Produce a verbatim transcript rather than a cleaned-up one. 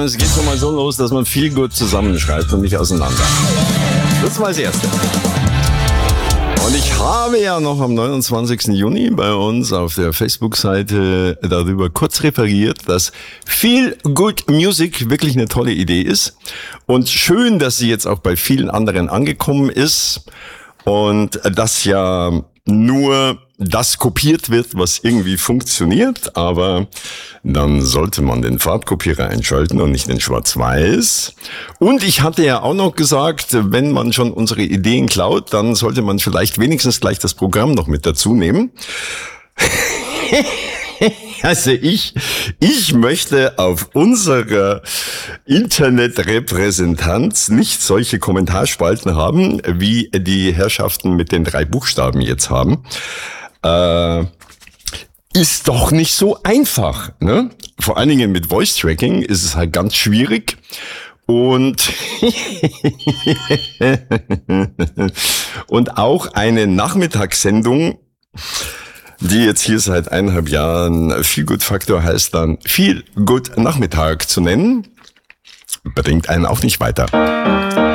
es geht schon mal so los, dass man viel gut zusammenschreibt und nicht auseinander. Das war das Erste. Und ich habe ja noch am neunundzwanzigsten Juni bei uns auf der Facebook-Seite darüber kurz referiert, dass Feel Good Music wirklich eine tolle Idee ist. Und schön, dass sie jetzt auch bei vielen anderen angekommen ist. Und dass ja nur das kopiert wird, was irgendwie funktioniert, aber dann sollte man den Farbkopierer einschalten und nicht den Schwarz-Weiß. Und ich hatte ja auch noch gesagt, wenn man schon unsere Ideen klaut, dann sollte man vielleicht wenigstens gleich das Programm noch mit dazu nehmen. Also ich, ich möchte auf unserer Internetrepräsentanz nicht solche Kommentarspalten haben, wie die Herrschaften mit den drei Buchstaben jetzt haben. Äh, ist doch nicht so einfach, ne? Vor allen Dingen mit Voice Tracking ist es halt ganz schwierig. Und, und auch eine Nachmittagssendung, die jetzt hier seit eineinhalb Jahren Feel Good Faktor heißt, dann Feel Good Nachmittag zu nennen, bringt einen auch nicht weiter.